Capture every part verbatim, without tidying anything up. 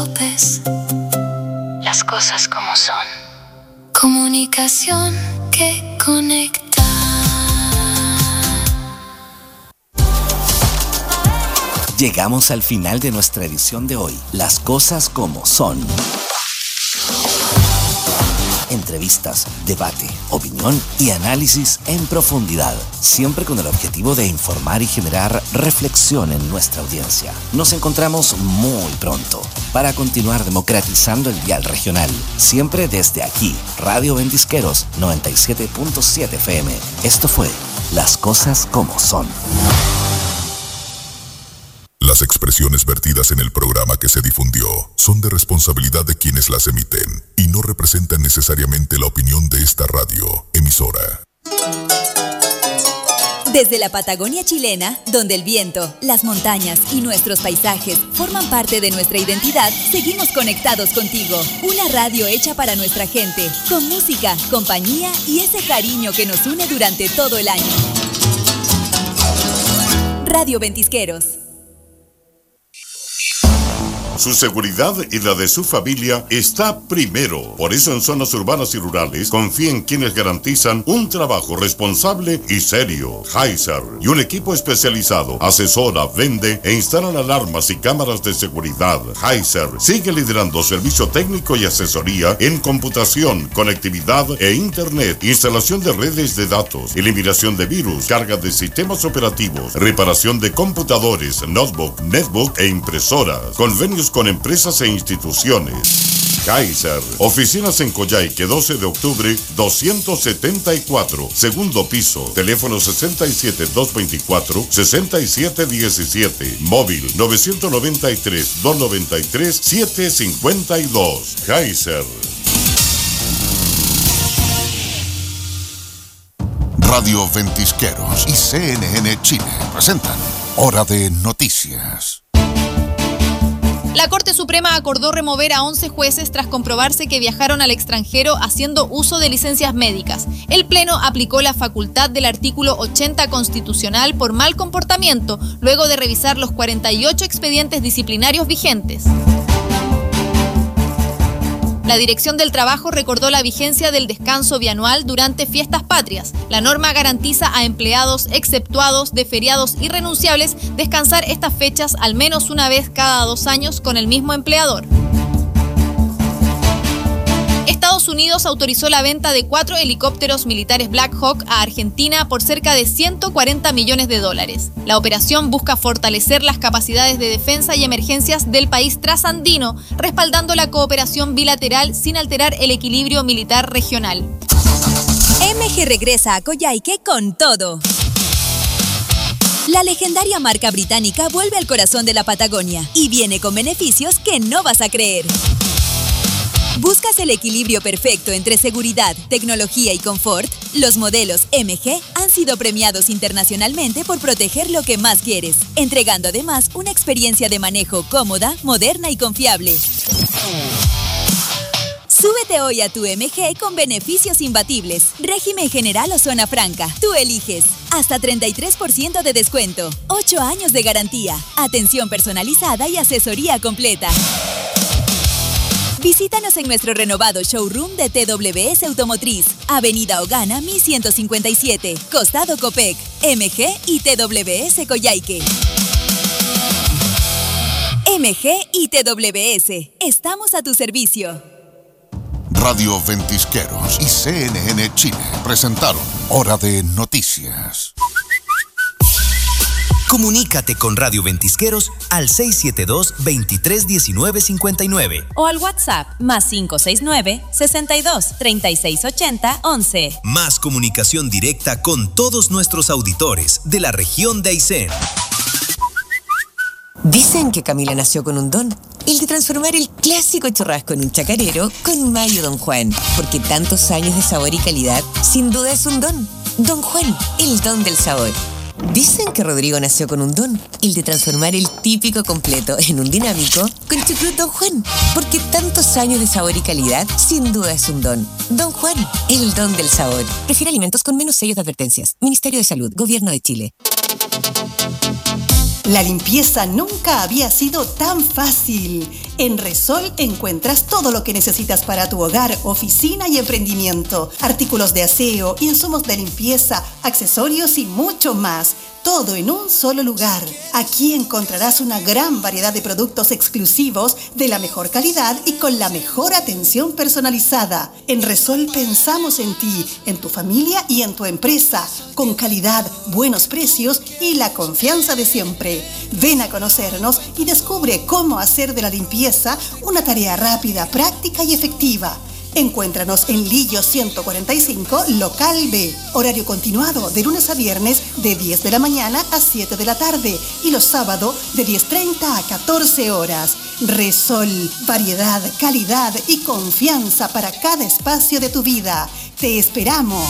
Las cosas como son. Comunicación que conecta. Llegamos al final de nuestra edición de hoy. Las cosas como son. Entrevistas, debate, opinión y análisis en profundidad, siempre con el objetivo de informar y generar reflexión en nuestra audiencia. Nos encontramos muy pronto para continuar democratizando el dial regional, siempre desde aquí, Radio Ventisqueros noventa y siete punto siete F M. Esto fue Las cosas como son. Las expresiones vertidas en el programa que se difundió son de responsabilidad de quienes las emiten y no representan necesariamente la opinión de esta radio emisora. Desde la Patagonia chilena, donde el viento, las montañas y nuestros paisajes forman parte de nuestra identidad, seguimos conectados contigo. Una radio hecha para nuestra gente, con música, compañía y ese cariño que nos une durante todo el año. Radio Ventisqueros. Su seguridad y la de su familia está primero. Por eso en zonas urbanas y rurales confía en quienes garantizan un trabajo responsable y serio. Heiser y un equipo especializado asesora, vende e instalan alarmas y cámaras de seguridad. Heiser sigue liderando servicio técnico y asesoría en computación, conectividad e internet, instalación de redes de datos, eliminación de virus, carga de sistemas operativos, reparación de computadores, notebook, netbook e impresoras. Convenios con empresas e instituciones. Heiser, oficinas en Coyhaique, doce de octubre, doscientos setenta y cuatro, segundo piso, teléfono sesenta y siete, doscientos veinticuatro, sesenta y siete diecisiete, móvil novecientos noventa y tres, doscientos noventa y tres, setecientos cincuenta y dos. Heiser. Radio Ventisqueros y C N N Chile presentan Hora de Noticias. La Corte Suprema acordó remover a once jueces tras comprobarse que viajaron al extranjero haciendo uso de licencias médicas. El Pleno aplicó la facultad del artículo ochenta constitucional por mal comportamiento, luego de revisar los cuarenta y ocho expedientes disciplinarios vigentes. La Dirección del Trabajo recordó la vigencia del descanso bianual durante fiestas patrias. La norma garantiza a empleados exceptuados de feriados irrenunciables descansar estas fechas al menos una vez cada dos años con el mismo empleador. Estados Unidos autorizó la venta de cuatro helicópteros militares Black Hawk a Argentina por cerca de ciento cuarenta millones de dólares. La operación busca fortalecer las capacidades de defensa y emergencias del país trasandino, respaldando la cooperación bilateral sin alterar el equilibrio militar regional. M G regresa a Coyhaique con todo. La legendaria marca británica vuelve al corazón de la Patagonia y viene con beneficios que no vas a creer. ¿Buscas el equilibrio perfecto entre seguridad, tecnología y confort? Los modelos M G han sido premiados internacionalmente por proteger lo que más quieres, entregando además una experiencia de manejo cómoda, moderna y confiable. Súbete hoy a tu M G con beneficios imbatibles. Régimen general o zona franca. Tú eliges. Hasta treinta y tres por ciento de descuento. ocho años de garantía. Atención personalizada y asesoría completa. Visítanos en nuestro renovado showroom de T W S Automotriz, Avenida Ogana mil ciento cincuenta y siete, Costado Copec, M G y T W S Coyhaique. M G y T W S, estamos a tu servicio. Radio Ventisqueros y C N N Chile presentaron Hora de Noticias. Comunícate con Radio Ventisqueros al seis siete dos, veintitrés diecinueve cincuenta y nueve o al WhatsApp más cinco seis nueve, sesenta y dos, treinta y seis ochenta, once. Más comunicación directa con todos nuestros auditores de la región de Aysén. Dicen que Camila nació con un don, el de transformar el clásico churrasco en un chacarero con mayo Don Juan, porque tantos años de sabor y calidad sin duda es un don. Don Juan, el don del sabor. Dicen que Rodrigo nació con un don, el de transformar el típico completo en un dinámico con chucrut Don Juan, porque tantos años de sabor y calidad sin duda es un don. Don Juan, el don del sabor. Prefiere alimentos con menos sellos de advertencias. Ministerio de Salud, Gobierno de Chile. La limpieza nunca había sido tan fácil. En Resol encuentras todo lo que necesitas para tu hogar, oficina y emprendimiento. Artículos de aseo, insumos de limpieza, accesorios y mucho más. Todo en un solo lugar. Aquí encontrarás una gran variedad de productos exclusivos de la mejor calidad y con la mejor atención personalizada. En Resol pensamos en ti, en tu familia y en tu empresa, con calidad, buenos precios y la confianza de siempre. Ven a conocernos y descubre cómo hacer de la limpieza una tarea rápida, práctica y efectiva. Encuéntranos en Lillo ciento cuarenta y cinco, local B. Horario continuado de lunes a viernes de diez de la mañana a siete de la tarde y los sábados de diez treinta a catorce horas. Resol, variedad, calidad y confianza para cada espacio de tu vida. Te esperamos.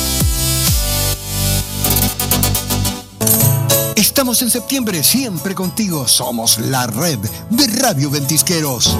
Estamos en septiembre, siempre contigo. Somos la red de Radio Ventisqueros.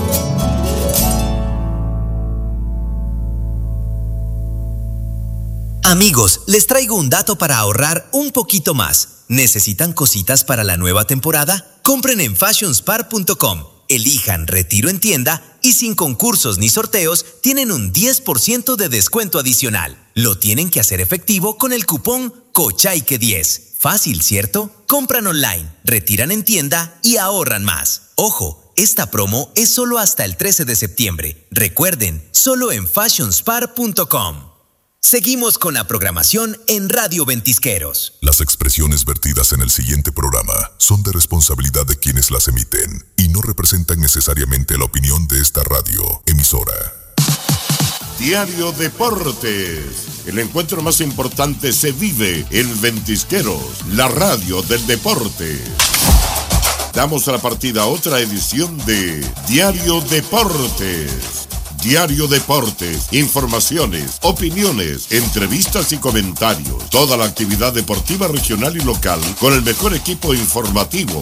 Amigos, les traigo un dato para ahorrar un poquito más. ¿Necesitan cositas para la nueva temporada? Compren en fashionspark punto com. Elijan retiro en tienda y sin concursos ni sorteos tienen un diez por ciento de descuento adicional. Lo tienen que hacer efectivo con el cupón Cochaique diez. Fácil, ¿cierto? Compran online, retiran en tienda y ahorran más. Ojo, esta promo es solo hasta el trece de septiembre. Recuerden, solo en fashionspark punto com. Seguimos con la programación en Radio Ventisqueros. Las expresiones vertidas en el siguiente programa son de responsabilidad de quienes las emiten y no representan necesariamente la opinión de esta radio emisora. Diario Deportes. El encuentro más importante se vive en Ventisqueros, la radio del deporte. Damos a la partida otra edición de Diario Deportes. Diario Deportes, informaciones, opiniones, entrevistas y comentarios. Toda la actividad deportiva regional y local con el mejor equipo informativo.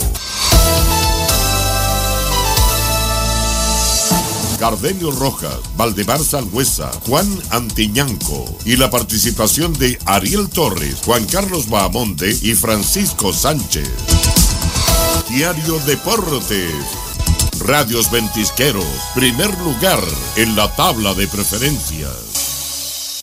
Cardenio Rojas, Valdemar Sangüesa, Juan Antiñanco y la participación de Ariel Torres, Juan Carlos Bahamonde y Francisco Sánchez. Diario Deportes. Radios Ventisqueros, primer lugar en la tabla de preferencias.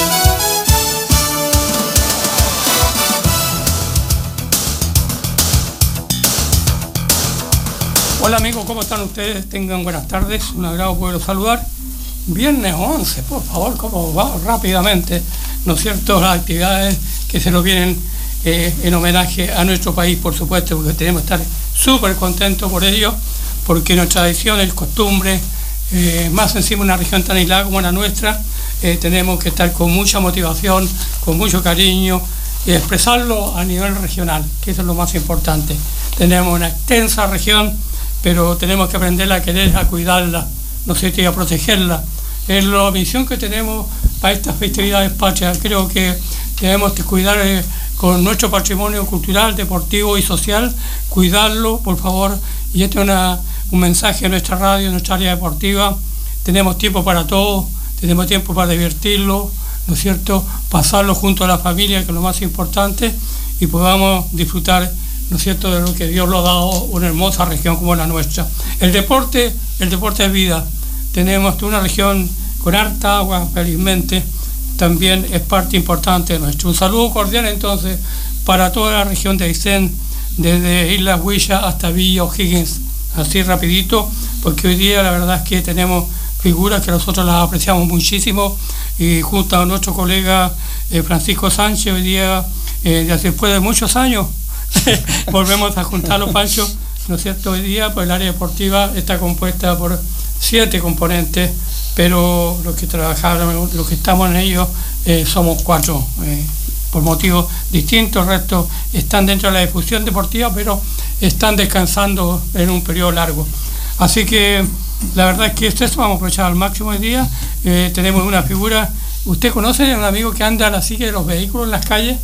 Hola amigos, ¿cómo están ustedes? Tengan buenas tardes, un agrado poderlos saludar. Viernes once, por favor, ¿cómo va? Rápidamente, ¿no es cierto? Las actividades que se nos vienen eh, en homenaje a nuestro país, por supuesto, porque tenemos que estar súper contentos por ello, porque nuestra tradición, es costumbre, eh, más encima una región tan aislada como la nuestra, eh, tenemos que estar con mucha motivación, con mucho cariño y expresarlo a nivel regional, que eso es lo más importante. Tenemos una extensa región, pero tenemos que aprender a querer, a cuidarla, no sé, y a protegerla. Es la misión que tenemos para estas festividades patrias. Creo que debemos de cuidar eh, con nuestro patrimonio cultural, deportivo y social, cuidarlo, por favor. Y este es una, un mensaje a nuestra radio, a nuestra área deportiva. Tenemos tiempo para todo, tenemos tiempo para divertirlo, ¿no es cierto? Pasarlo junto a la familia, que es lo más importante, y podamos disfrutar, ¿no es cierto?, de lo que Dios lo ha dado, una hermosa región como la nuestra. El deporte, el deporte es vida. Tenemos una región con harta agua, felizmente, también es parte importante de nuestro. Un saludo cordial entonces para toda la región de Aysén, desde Islas Huilla hasta Villa O'Higgins, así rapidito, porque hoy día la verdad es que tenemos figuras que nosotros las apreciamos muchísimo, y junto a nuestro colega eh, Francisco Sánchez, hoy día, eh, después de muchos años, volvemos a juntarlo, Pancho, ¿no es cierto? Hoy día pues el área deportiva está compuesta por siete componentes, pero los que trabajamos, los que estamos en ellos, eh, somos cuatro, eh, por motivos distintos. El resto están dentro de la difusión deportiva, pero están descansando en un periodo largo. Así que la verdad es que esto, esto vamos a aprovechar al máximo hoy día. Eh, tenemos una figura, ¿usted conoce a un amigo que anda a la silla de los vehículos en las calles?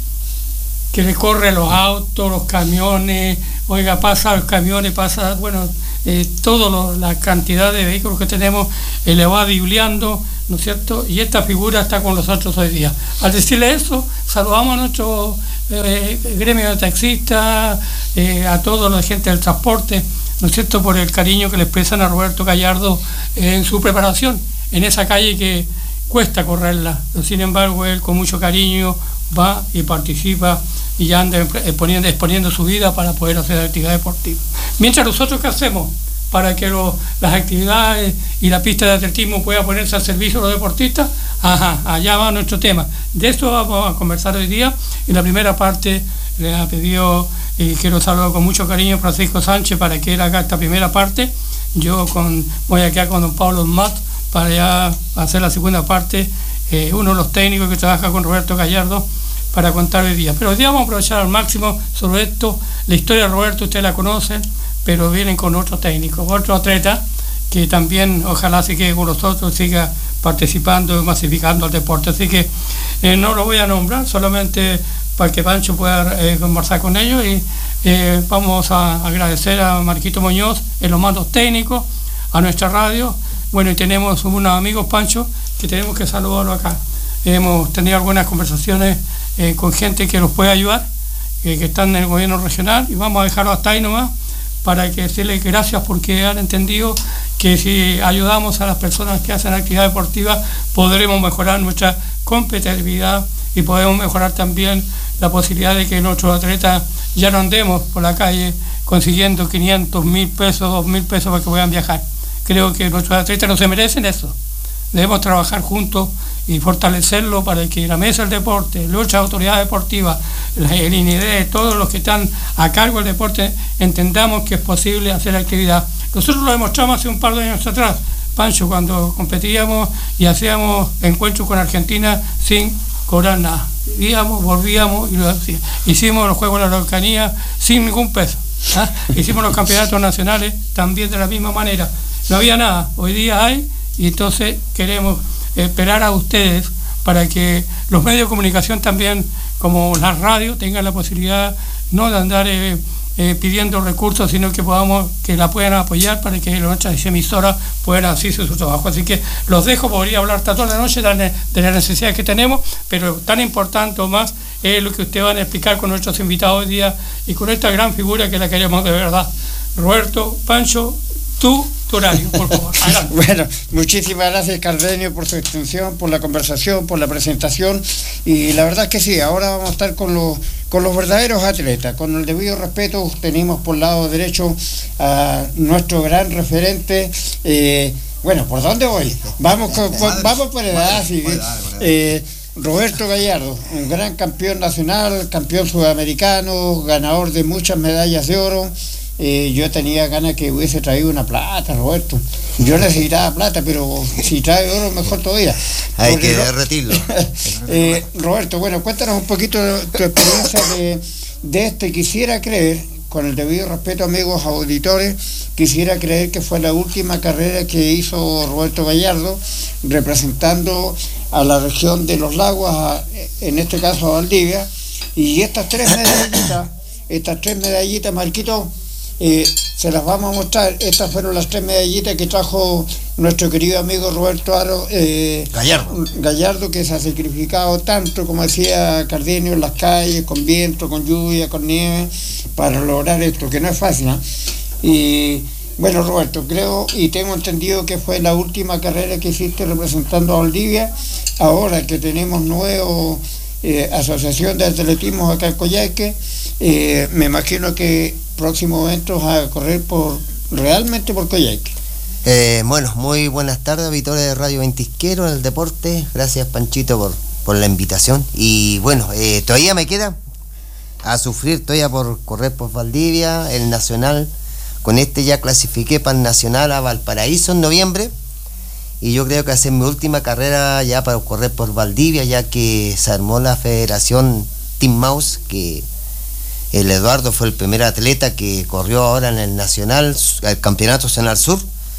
Que recorre los autos, los camiones, oiga, pasa los camiones, pasa, bueno, eh, toda la cantidad de vehículos que tenemos, eh, le va diuleando, ¿no es cierto? Y esta figura está con nosotros hoy día. Al decirle eso, saludamos a nuestro eh, el gremio de taxistas, eh, a toda la gente del transporte, ¿no es cierto?, por el cariño que le expresan a Roberto Gallardo eh, en su preparación, en esa calle que cuesta correrla. Sin embargo, él con mucho cariño va y participa y ya anda exponiendo, exponiendo su vida para poder hacer actividad deportiva. Mientras, nosotros, ¿qué hacemos para que lo, las actividades y la pista de atletismo pueda ponerse al servicio de los deportistas? Ajá, allá va nuestro tema. De esto vamos a conversar hoy día. En la primera parte le ha pedido, y quiero saludar con mucho cariño, Francisco Sánchez, para que él haga esta primera parte. Yo con, voy a quedar con don Pablo Mat para ya hacer la segunda parte, eh, uno de los técnicos que trabaja con Roberto Gallardo, para contar hoy día. Pero hoy día vamos a aprovechar al máximo sobre esto. La historia de Roberto ustedes la conocen, pero vienen con otro técnico, otro atleta que también ojalá se quede con nosotros, siga participando y masificando el deporte. Así que eh, no lo voy a nombrar, solamente para que Pancho pueda eh, conversar con ellos, y eh, vamos a agradecer a Marquito Muñoz en los mandos técnicos, a nuestra radio. Bueno, y tenemos unos amigos, Pancho, que tenemos que saludarlo acá. Hemos tenido algunas conversaciones eh, con gente que nos puede ayudar, eh, que están en el gobierno regional, y vamos a dejarlo hasta ahí nomás, para que decirles gracias, porque han entendido que si ayudamos a las personas que hacen actividad deportiva, podremos mejorar nuestra competitividad y podemos mejorar también la posibilidad de que nuestros atletas ya no andemos por la calle consiguiendo quinientos, mil pesos, dos mil pesos para que puedan viajar. Creo que nuestros atletas no se merecen eso. Debemos trabajar juntos y fortalecerlo para que la mesa del deporte, lucha de autoridad deportiva, el I N I D, todos los que están a cargo del deporte, entendamos que es posible hacer actividad. Nosotros lo demostramos hace un par de años atrás, Pancho, cuando competíamos y hacíamos encuentros con Argentina sin cobrar nada. Íbamos, volvíamos y lo hacíamos. Hicimos los Juegos de la Araucanía sin ningún peso. ¿Ah? Hicimos los campeonatos nacionales también de la misma manera. No había nada, hoy día hay, y entonces queremos esperar a ustedes para que los medios de comunicación también, como la radio, tengan la posibilidad no de andar eh, eh, pidiendo recursos, sino que podamos, que la puedan apoyar para que nuestras emisoras puedan hacer su trabajo. Así que los dejo, podría hablar hasta toda la noche de las necesidades que tenemos, pero tan importante o más es lo que ustedes van a explicar con nuestros invitados hoy día y con esta gran figura que la queremos de verdad. Roberto, Pancho, tú, tu horario, por favor. Bueno, muchísimas gracias, Cardenio, por su extensión, por la conversación, por la presentación, y la verdad es que sí, ahora vamos a estar con los, con los verdaderos atletas. Con el debido respeto, tenemos por el lado derecho a nuestro gran referente. eh, bueno, ¿por dónde voy? Vamos, con, con, vamos por edad, sí. Eh, Roberto Gallardo, un gran campeón nacional, campeón sudamericano, ganador de muchas medallas de oro. Eh, yo tenía ganas que hubiese traído una plata, Roberto. Yo necesitaba plata, pero si trae oro, mejor todavía. Hay Porque que no... derretirlo. eh, Roberto, bueno, cuéntanos un poquito tu experiencia de, de este. Quisiera creer, con el debido respeto, amigos auditores, quisiera creer que fue la última carrera que hizo Roberto Gallardo, representando a la región de los lagos, a, en este caso a Valdivia, y estas tres medallitas, estas tres medallitas, Marquito, Eh, se las vamos a mostrar. Estas fueron las tres medallitas que trajo nuestro querido amigo Roberto Aro, eh, Gallardo. Gallardo, que se ha sacrificado tanto, como decía Cardenio, en las calles, con viento, con lluvia, con nieve, para lograr esto, que no es fácil, ¿no? Y bueno, Roberto, creo y tengo entendido que fue la última carrera que hiciste representando a Valdivia. Ahora que tenemos nuevo eh, asociación de atletismo acá en Coyhaique, eh, me imagino que próximos eventos a correr por realmente por Coyhaique. Eh, bueno, muy buenas tardes, auditores de Radio Ventisquero en el deporte. Gracias, Panchito, por, por la invitación. Y bueno, eh, todavía me queda a sufrir todavía por correr por Valdivia, el nacional. Con este ya clasifiqué para el nacional a Valparaíso en noviembre. Y yo creo que hacer mi última carrera ya para correr por Valdivia, ya que se armó la federación Team Mouse, que el Eduardo fue el primer atleta que corrió ahora en el nacional, el campeonato nacional sur,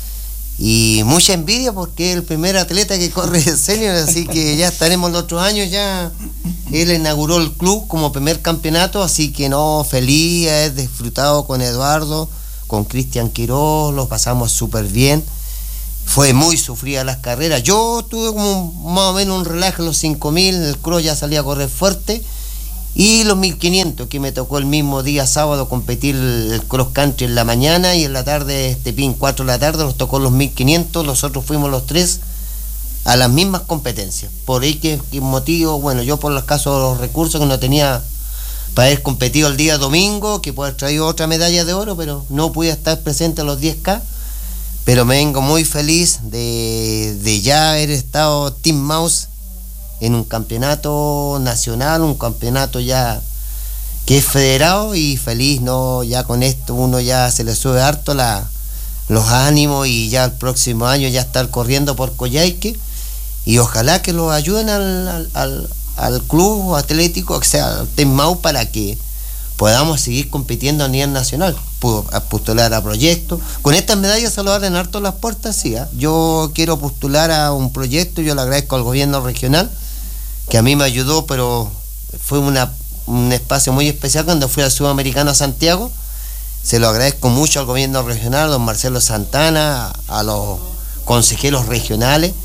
y mucha envidia porque es el primer atleta que corre senior, así que ya estaremos los otros años. Ya él inauguró el club como primer campeonato, así que no, feliz, he disfrutado con Eduardo, con Cristian Quiroz, lo pasamos súper bien. Fue muy sufrida las carreras. Yo tuve como más o menos un relajo en los cinco mil, el cross ya salía a correr fuerte, Y los mil quinientos, que me tocó el mismo día sábado competir el cross country en la mañana y en la tarde, este pin cuatro de la tarde, nos tocó los mil quinientos, nosotros fuimos los tres a las mismas competencias. Por ahí que, que motivo, bueno, yo por los casos de los recursos que no tenía para haber competido el día domingo, que puede haber traído otra medalla de oro, pero no pude estar presente a los diez K, pero me vengo muy feliz de, de ya haber estado Team Mouse en un campeonato nacional, un campeonato ya que es federado, y feliz, ¿no? Ya con esto uno ya se le sube harto la, los ánimos, y ya el próximo año ya estar corriendo por Coyhaique, y ojalá que lo ayuden al, al, al, al club atlético, o sea, al Team Mau, para que podamos seguir compitiendo a nivel nacional, postular a proyectos. Con estas medallas se lo abren harto las puertas, sí, ¿eh? Yo quiero postular a un proyecto, yo le agradezco al gobierno regional, que a mí me ayudó, pero fue una, un espacio muy especial cuando fui al Sudamericano a Santiago. Se lo agradezco mucho al gobierno regional, a don Marcelo Santana, a, a los consejeros regionales,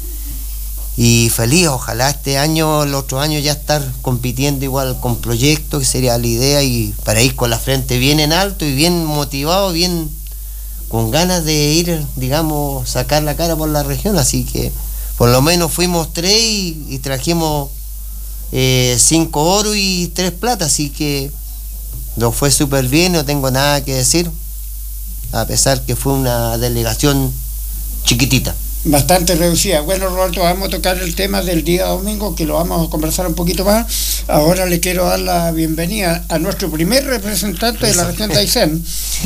y feliz, ojalá este año, el otro año ya estar compitiendo igual con proyectos, que sería la idea, y para ir con la frente bien en alto y bien motivado, bien con ganas de ir, digamos, sacar la cara por la región. Así que por lo menos fuimos tres y, y trajimos Eh, cinco oro y tres plata, así que nos fue súper bien, no tengo nada que decir, a pesar que fue una delegación chiquitita. Bastante reducida. Bueno, Roberto, vamos a tocar el tema del día domingo, que lo vamos a conversar un poquito más. Ahora le quiero dar la bienvenida a nuestro primer representante de la región de Aysén,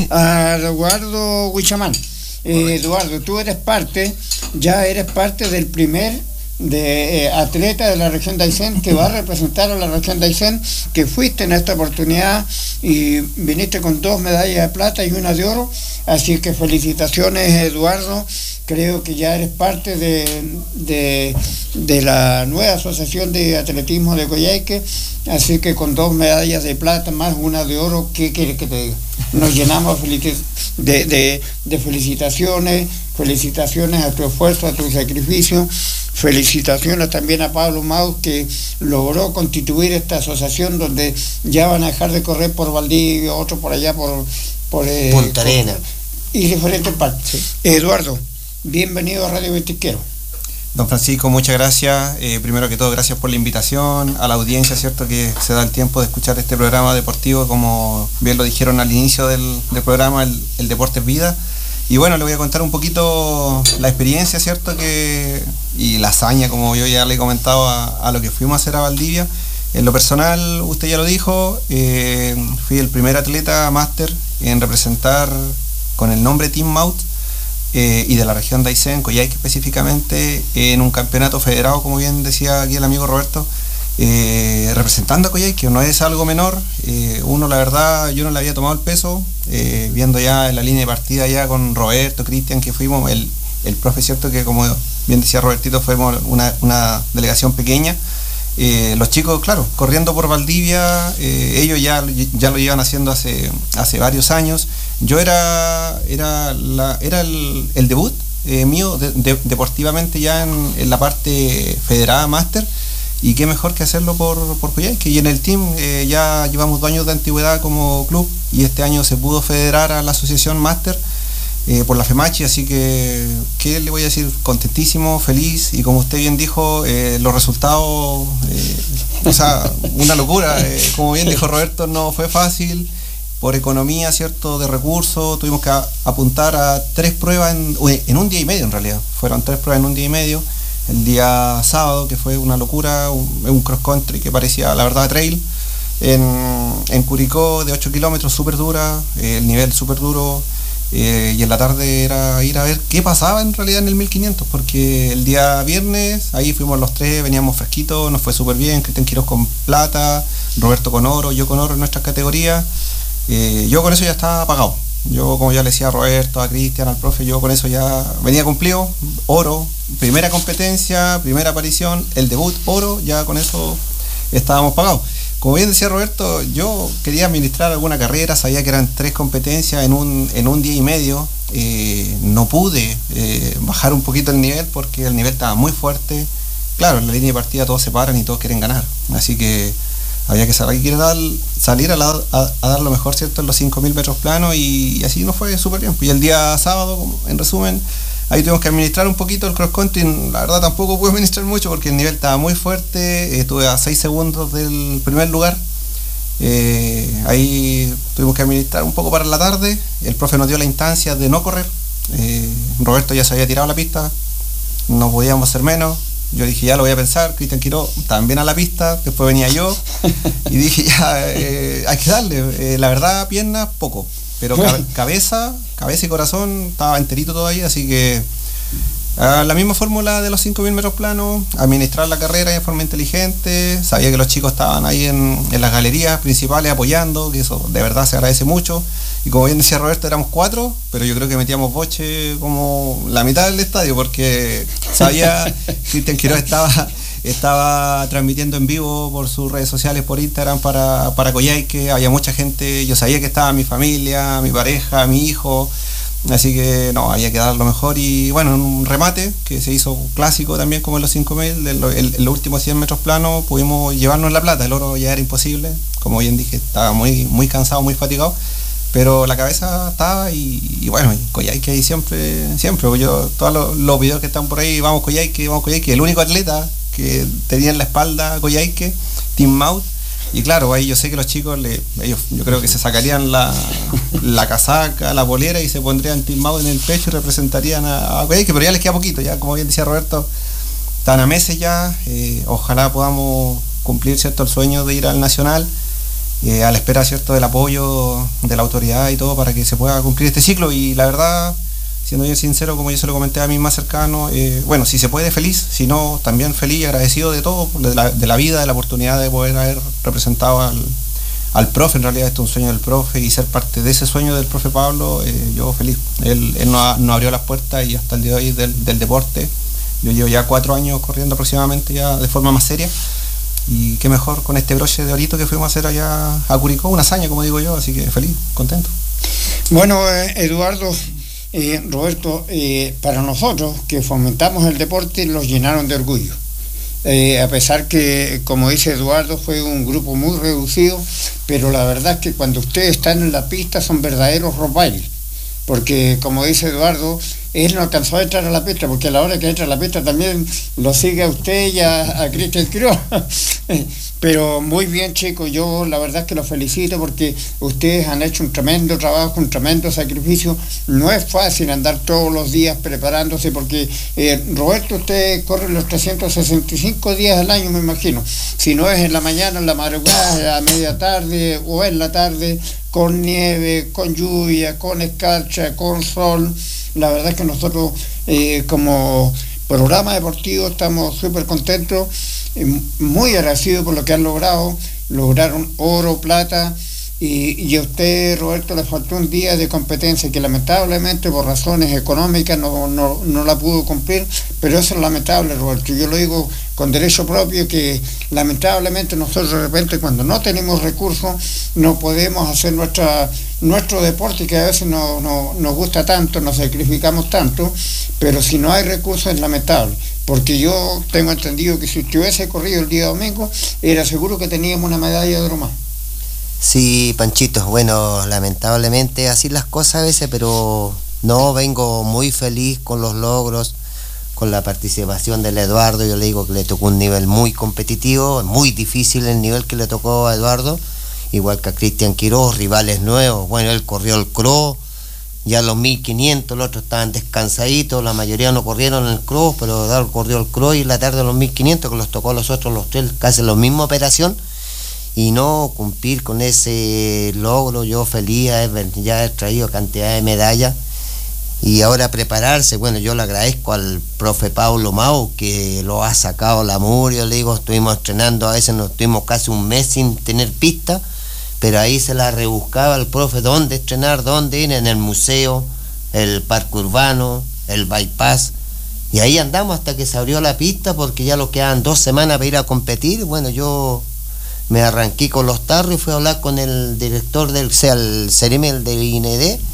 a Eduardo Huichamán. Eh, Eduardo, tú eres parte, ya eres parte del primer de eh, atleta de la región de Aysén que va a representar a la región de Aysén, que fuiste en esta oportunidad y viniste con dos medallas de plata y una de oro, así que felicitaciones, Eduardo. Creo que ya eres parte de, de, de la nueva asociación de atletismo de Coyhaique, así que con dos medallas de plata más una de oro, ¿qué quieres que te diga? Nos llenamos de, de, de felicitaciones, felicitaciones a tu esfuerzo, a tu sacrificio, felicitaciones también a Pablo Maus, que logró constituir esta asociación donde ya van a dejar de correr por Valdivia, otro por allá por, por eh, Punta Arenas y diferentes partes. Sí. Eduardo, bienvenido a Radio Ventisquero. Don Francisco, muchas gracias. Eh, primero que todo, gracias por la invitación, a la audiencia, cierto, que se da el tiempo de escuchar este programa deportivo, como bien lo dijeron al inicio del, del programa, el, el deporte es vida. Y bueno, le voy a contar un poquito la experiencia, cierto, que y la hazaña, como yo ya le he comentado, a, a lo que fuimos a hacer a Valdivia. En lo personal, usted ya lo dijo, eh, fui el primer atleta máster en representar con el nombre Team Maut, Eh, y de la región de Aysén, Coyhaique específicamente, en un campeonato federado, como bien decía aquí el amigo Roberto, eh, representando a Coyhaique, no es algo menor. Eh, uno, la verdad, yo no le había tomado el peso, eh, viendo ya en la línea de partida ya con Roberto, Cristian, que fuimos, el, el profe, cierto, que como bien decía Robertito, fuimos una, una delegación pequeña. Eh, los chicos, claro, corriendo por Valdivia, eh, ellos ya, ya lo llevan haciendo hace, hace varios años. Yo era, era, la, era el, el debut eh, mío de, de, deportivamente ya en, en la parte federada máster, y qué mejor que hacerlo por, por Coyhaique. Y en el team eh, ya llevamos dos años de antigüedad como club, y este año se pudo federar a la asociación máster eh, por la FEMACHI, así que, ¿qué le voy a decir? Contentísimo, feliz, y como usted bien dijo, eh, los resultados, eh, o sea, una locura, eh, como bien dijo Roberto, no fue fácil. Por economía, cierto, de recursos, tuvimos que a, apuntar a tres pruebas en, en un día y medio, en realidad. Fueron tres pruebas en un día y medio. El día sábado, que fue una locura, un, un cross country que parecía, la verdad, trail. En, en Curicó, de ocho kilómetros, súper dura, eh, el nivel súper duro. Eh, y en la tarde era ir a ver qué pasaba en realidad en el mil quinientos, porque el día viernes, ahí fuimos los tres, veníamos fresquitos, nos fue súper bien. Cristian Quiroz con plata, Roberto con oro, yo con oro en nuestras categorías. Eh, yo con eso ya estaba pagado. Yo, como ya le decía a Roberto, a Cristian, al profe, yo con eso ya venía cumplido. Oro, primera competencia, primera aparición, el debut, oro, ya con eso estábamos pagados. Como bien decía Roberto, yo quería administrar alguna carrera, sabía que eran tres competencias en un, en un día y medio. Eh, no pude eh, bajar un poquito el nivel porque el nivel estaba muy fuerte. Claro, en la línea de partida todos se paran y todos quieren ganar. Así que había que salir, dar, salir a, la, a, a dar lo mejor, ¿cierto?, en los cinco mil metros planos, y, y así nos fue súper bien. Y el día sábado, en resumen, ahí tuvimos que administrar un poquito el cross country. La verdad tampoco pude administrar mucho porque el nivel estaba muy fuerte, estuve a seis segundos del primer lugar. Eh, ahí tuvimos que administrar un poco para la tarde. El profe nos dio la instancia de no correr. eh, Roberto ya se había tirado a la pista, no podíamos hacer menos. Yo dije, ya lo voy a pensar. Cristian Quiró también a la pista, después venía yo y dije, ya, eh, hay que darle. Eh, la verdad, piernas, poco, pero cabe, cabeza, cabeza y corazón estaba enterito todavía, así que uh, la misma fórmula de los cinco mil metros planos, administrar la carrera de forma inteligente. Sabía que los chicos estaban ahí en, en las galerías principales apoyando, que eso de verdad se agradece mucho. Y como bien decía Roberto, éramos cuatro, pero yo creo que metíamos boche como la mitad del estadio, porque sabía, Cristian Quiroz estaba, estaba transmitiendo en vivo por sus redes sociales, por Instagram, para, para Coyhaique. Había mucha gente, yo sabía que estaba mi familia, mi pareja, mi hijo, así que no, había que dar lo mejor. Y bueno, en un remate que se hizo clásico también, como en los cinco mil, en los últimos cien metros planos, pudimos llevarnos la plata. El oro ya era imposible, como bien dije, estaba muy, muy cansado, muy fatigado, pero la cabeza estaba. Y, y bueno, Coyhaique ahí siempre, siempre, yo, todos los, los videos que están por ahí, vamos Coyhaique, vamos Coyhaique, el único atleta que tenía en la espalda Coyhaique, Team Maut. Y claro, ahí yo sé que los chicos, le, ellos yo creo que se sacarían la, la casaca, la polera, y se pondrían Team Maut en el pecho y representarían a, a Coyhaique, pero ya les queda poquito, ya como bien decía Roberto, están a meses ya. eh, ojalá podamos cumplir, ¿cierto?, el sueño de ir al Nacional, Eh, a la espera, ¿cierto?, del apoyo de la autoridad y todo para que se pueda cumplir este ciclo. Y la verdad, siendo yo sincero, como yo se lo comenté a mí más cercano, eh, bueno, si se puede, feliz, si no, también feliz y agradecido de todo, de la, de la vida, de la oportunidad de poder haber representado al, al profe. En realidad esto es un sueño del profe, y ser parte de ese sueño del profe Pablo, eh, yo feliz. Él, él nos, nos abrió las puertas, y hasta el día de hoy del, del deporte. Yo llevo ya cuatro años corriendo aproximadamente, ya de forma más seria. Y qué mejor con este broche de orito que fuimos a hacer allá a Curicó, una hazaña, como digo yo, así que feliz, contento. Bueno, eh, Eduardo, eh, Roberto, eh, para nosotros que fomentamos el deporte, los llenaron de orgullo. Eh, a pesar que, como dice Eduardo, fue un grupo muy reducido, pero la verdad es que cuando ustedes están en la pista son verdaderos rock bailes, porque como dice Eduardo, él no alcanzó a entrar a la pista, porque a la hora que entra a la pista también lo sigue a usted y a, a Cristian Quiroz. Pero muy bien, chicos, yo la verdad es que los felicito, porque ustedes han hecho un tremendo trabajo, un tremendo sacrificio. No es fácil andar todos los días preparándose, porque eh, Roberto, usted corre los trescientos sesenta y cinco días al año, me imagino. Si no es en la mañana, en la madrugada, a media tarde o en la tarde, con nieve, con lluvia, con escarcha, con sol. La verdad es que nosotros eh, como programa deportivo estamos súper contentos, eh, muy agradecidos por lo que han logrado. Lograron oro, plata, y, y a usted, Roberto, le faltó un día de competencia que lamentablemente por razones económicas no, no, no la pudo cumplir, pero eso es lamentable, Roberto. Yo lo digo con derecho propio, que lamentablemente nosotros de repente, cuando no tenemos recursos, no podemos hacer nuestra nuestro deporte, que a veces no, no, nos gusta tanto, nos sacrificamos tanto, pero si no hay recursos es lamentable, porque yo tengo entendido que si usted hubiese corrido el día domingo, era seguro que teníamos una medalla de oro más. Sí, Panchito, bueno, lamentablemente así las cosas a veces, pero no, vengo muy feliz con los logros, con la participación del Eduardo. Yo le digo que le tocó un nivel muy competitivo, muy difícil el nivel que le tocó a Eduardo, igual que a Cristian Quiroz, rivales nuevos. Bueno, él corrió el cross, ya los mil quinientos, los otros estaban descansaditos, la mayoría no corrieron el cross, pero Eduardo corrió el cross, y la tarde los mil quinientos, que los tocó a los otros, los tres, casi la misma operación, y no cumplir con ese logro. Yo feliz de haber ya he traído cantidad de medallas, y ahora prepararse. Bueno, yo le agradezco al profe Pablo Mau, que lo ha sacado la Murio, le digo, estuvimos entrenando, a veces nos estuvimos casi un mes sin tener pista, pero ahí se la rebuscaba el profe dónde entrenar, dónde ir, en el museo, el parque urbano, el bypass, y ahí andamos hasta que se abrió la pista, porque ya lo quedaban dos semanas para ir a competir. Bueno, yo me arranqué con los tarros y fui a hablar con el director del, o sea, el Ceremel del I N D,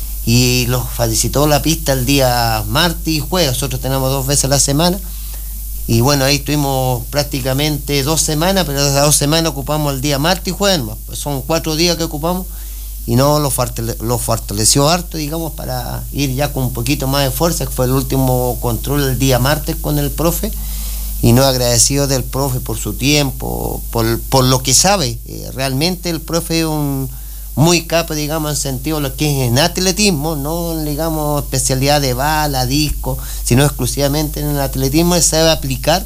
y los felicitó la pista el día martes y jueves. Nosotros tenemos dos veces a la semana, Y bueno, ahí estuvimos prácticamente dos semanas, pero esas dos semanas ocupamos el día martes y jueves, son cuatro días que ocupamos, y no lo, fortale lo fortaleció harto, digamos, para ir ya con un poquito más de fuerza, que fue el último control el día martes con el profe, y no agradecido del profe por su tiempo, por, por lo que sabe. Eh, realmente el profe es un muy capo, digamos, en sentido lo que es en atletismo, no digamos especialidad de bala, disco, sino exclusivamente en el atletismo. Él sabe aplicar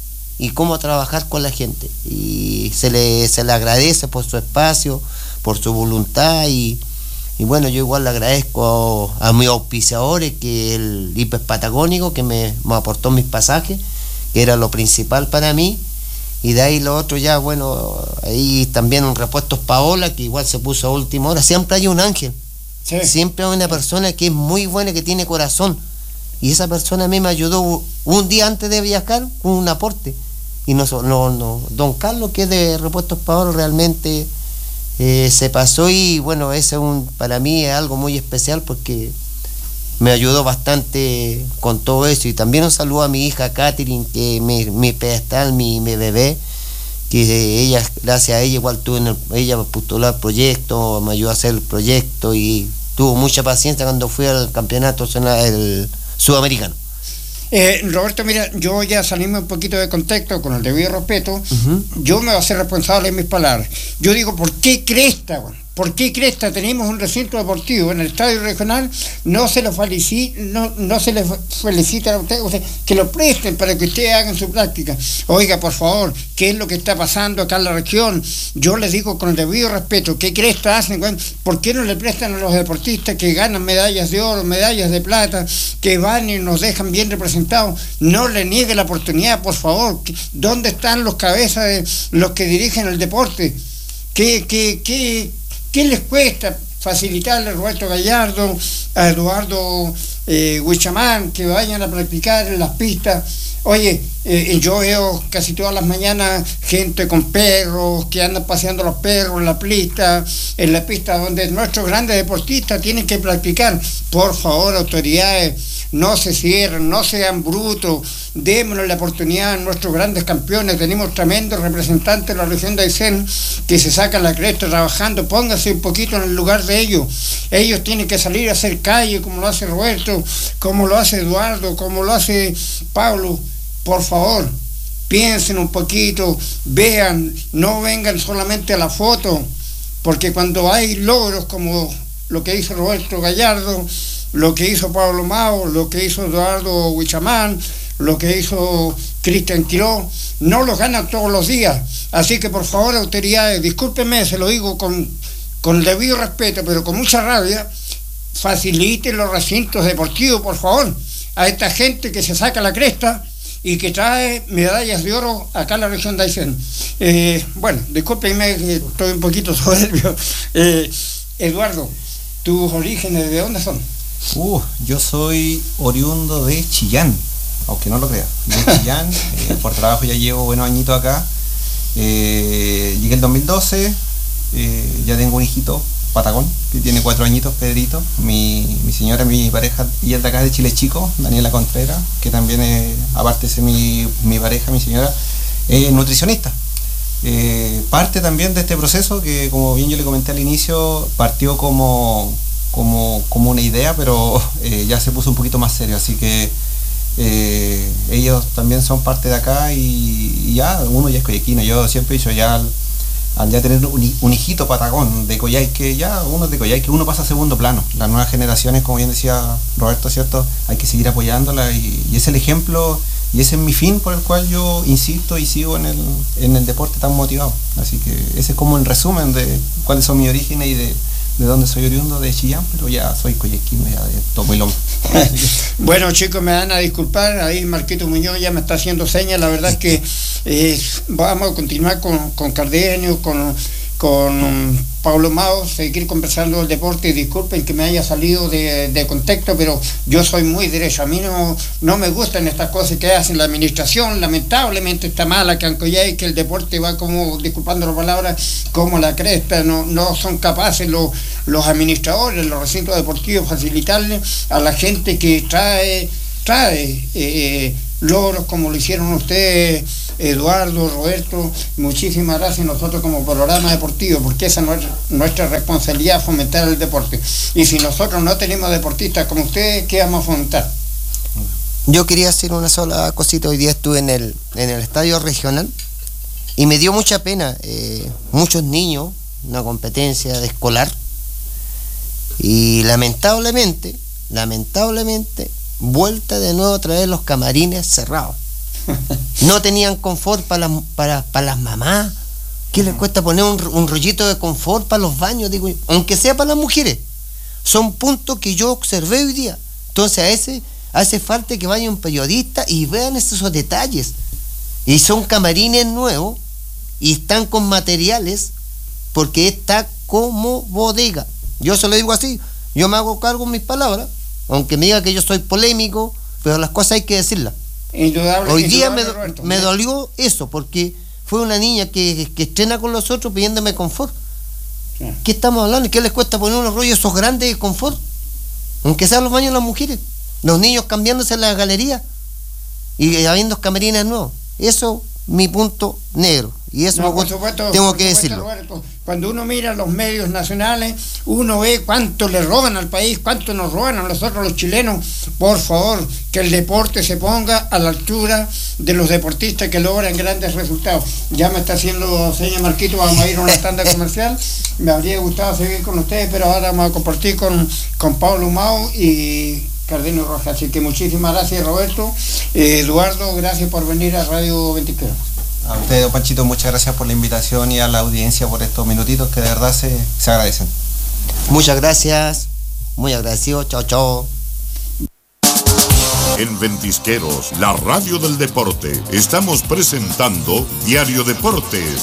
y cómo trabajar con la gente, y se le, se le agradece por su espacio, por su voluntad, y, y bueno, yo igual le agradezco a, a mis auspiciadores, que el I P E S Patagónico, que me, me aportó mis pasajes, que era lo principal para mí. Y de ahí lo otro ya, bueno, ahí también un repuestos Paola, que igual se puso a última hora. Siempre hay un ángel, sí. Siempre hay una persona que es muy buena, que tiene corazón, y esa persona a mí me ayudó un día antes de viajar con un aporte. Y no, no, no, don Carlos, que es de repuestos Paola, realmente eh, se pasó, y bueno, ese es un, para mí es algo muy especial, porque me ayudó bastante con todo eso. Y también un saludo a mi hija Catherine, que mi, mi pedestal, mi, mi bebé, que ella, gracias a ella igual tuve en el, ella postuló al proyecto, me ayudó a hacer el proyecto, y tuvo mucha paciencia cuando fui al campeonato el sudamericano. Eh, Roberto, mira, yo ya salimos un poquito de contexto, con el debido respeto. Uh-huh. Yo me voy a hacer responsable de mis palabras. Yo digo, ¿por qué cresta, bueno? ¿Por qué cresta tenemos un recinto deportivo en el estadio regional? No se lo felicita, no, no se les felicita a ustedes, o sea, que lo presten para que ustedes hagan su práctica. Oiga, por favor, ¿qué es lo que está pasando acá en la región? Yo les digo con el debido respeto, ¿qué cresta hacen? ¿Por qué no le prestan a los deportistas que ganan medallas de oro, medallas de plata, que van y nos dejan bien representados? No le niegue la oportunidad, por favor. ¿Dónde están los cabezas de los que dirigen el deporte? ¿Qué, qué, qué? ¿Qué les cuesta facilitarle a Roberto Gallardo, a Eduardo eh, Huichamán, que vayan a practicar en las pistas? Oye, eh, yo veo casi todas las mañanas gente con perros, que andan paseando los perros en la pista, en la pista donde nuestros grandes deportistas tienen que practicar. Por favor, autoridades, no se cierren, no sean brutos, démonos la oportunidad a nuestros grandes campeones. Tenemos tremendos representantes de la región de Aysén que se sacan la cresta trabajando. Pónganse un poquito en el lugar de ellos. Ellos tienen que salir a hacer calle, como lo hace Roberto, como lo hace Eduardo, como lo hace Pablo. Por favor, piensen un poquito, vean, no vengan solamente a la foto, porque cuando hay logros como lo que hizo Roberto Gallardo, lo que hizo Pablo Mao, lo que hizo Eduardo Huichamán, lo que hizo Cristian Quiró, no los ganan todos los días. Así que por favor, autoridades, discúlpenme, se lo digo con, con el debido respeto, pero con mucha rabia, faciliten los recintos deportivos, por favor, a esta gente que se saca la cresta y que trae medallas de oro acá en la región de Aysén. Eh, bueno, discúlpenme que estoy un poquito soberbio. Eh, Eduardo, ¿tus orígenes de dónde son? Uh, yo soy oriundo de Chillán, aunque no lo creas, de Chillán. eh, por trabajo ya llevo buenos añitos acá. Eh, llegué el dos mil doce, eh, ya tengo un hijito, Patagón, que tiene cuatro añitos, Pedrito. Mi, mi señora, mi pareja, y el de acá de Chile Chico, Daniela Contreras, que también es, aparte de ser mi, mi pareja, mi señora, es nutricionista. Eh, parte también de este proceso que, como bien yo le comenté al inicio, partió como, como, como una idea, pero eh, ya se puso un poquito más serio, así que eh, ellos también son parte de acá, y, y ya uno ya es coyequino. Yo siempre he dicho, ya al, al ya tener un, un hijito Patagón de Coyhaique, ya uno es de Coyhaique, uno pasa a segundo plano. Las nuevas generaciones, como bien decía Roberto, ¿cierto? Hay que seguir apoyándolas, y, y es el ejemplo, y ese es mi fin por el cual yo insisto y sigo en el, en el deporte tan motivado. Así que ese es como el resumen de cuáles son mis orígenes y de, de dónde soy oriundo, de Chillán, pero ya soy coyequino, ya de tomo y lomo. Bueno, chicos, me van a disculpar, ahí Marquito Muñoz ya me está haciendo señas. La verdad es que eh, vamos a continuar con, con Cardenio, con, con Pablo Mao, seguir conversando del deporte. Disculpen que me haya salido de, de contexto, pero yo soy muy derecho. A mí no, no me gustan estas cosas que hacen la administración. Lamentablemente está mala que en Coyhaique, que el deporte va como, disculpando la palabra, como la cresta. No, no son capaces los, los administradores, los recintos deportivos, facilitarle a la gente que trae trae eh, logros como lo hicieron ustedes, Eduardo, Roberto. Muchísimas gracias nosotros como programa deportivo, porque esa es nuestra, nuestra responsabilidad, fomentar el deporte. Y si nosotros no tenemos deportistas como ustedes, ¿qué vamos a fomentar? Yo quería hacer una sola cosita. Hoy día estuve en el, en el estadio regional y me dio mucha pena. Eh, muchos niños, una competencia de escolar, y lamentablemente, lamentablemente, vuelta de nuevo a traer los camarines cerrados. No tenían confort para las, para, para las mamás. ¿Qué les cuesta poner un, un rollito de confort para los baños? Digo, aunque sea para las mujeres. Son puntos que yo observé hoy día. Entonces a ese hace falta que vaya un periodista y vean esos detalles. Y son camarines nuevos y están con materiales, porque está como bodega. Yo se lo digo así, yo me hago cargo en mis palabras, aunque me diga que yo soy polémico, pero las cosas hay que decirlas. Indudable, Hoy día indudable, me, Roberto, me dolió eso, porque fue una niña que, que estrena con los otros pidiéndome confort. Sí. ¿Qué estamos hablando? ¿Qué les cuesta poner unos rollos esos grandes de confort? Aunque sean los baños de las mujeres, los niños cambiándose en la galería y habiendo camarines nuevos. Eso mi punto negro, y eso no, por supuesto, tengo por que supuesto, decirlo. Roberto, cuando uno mira los medios nacionales, uno ve cuánto le roban al país, cuánto nos roban a nosotros los chilenos. Por favor, que el deporte se ponga a la altura de los deportistas que logran grandes resultados. Ya me está haciendo seña Marquito, vamos a ir a una tanda comercial. Me habría gustado seguir con ustedes, pero ahora vamos a compartir con, con Pablo Humao y Cardenio Rojas. Así que muchísimas gracias, Roberto. Eh, Eduardo, gracias por venir a Radio Ventisquero. A usted, don Panchito, muchas gracias por la invitación y a la audiencia por estos minutitos que de verdad se, se agradecen. Muchas gracias, muy agradecido, chao, chao. En Ventisqueros, la radio del deporte, estamos presentando Diario Deportes,